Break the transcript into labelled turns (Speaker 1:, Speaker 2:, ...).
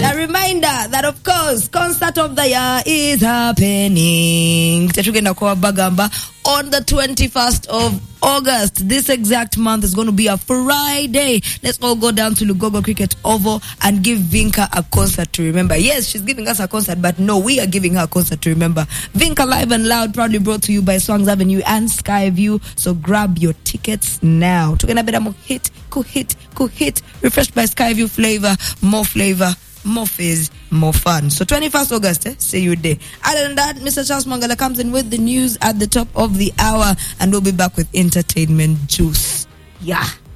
Speaker 1: A reminder that, of course, concert of the year is happening. Tetugenda kwa Bagamba on the 21st of August. This exact month is going to be a Friday. Let's all go down to Lugogo Cricket Oval and give Vinka a concert to remember. Yes, she's giving us a concert, but no, we are giving her a concert to remember. Vinka Live and Loud, proudly brought to you by Swangs Avenue and Skyview. So grab your tickets now. Tugenda beda mo hit, refreshed by Skyview flavor, more fizz, more fun. So 21st August, see you there. Other than that, Mr. Charles Mangala comes in with the news at the top of the hour, and we'll be back with entertainment juice. Yeah.